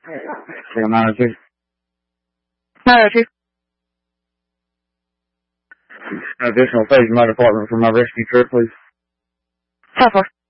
Signal 902. 902. Additional phase in my department for my rescue trip, please. 10-4.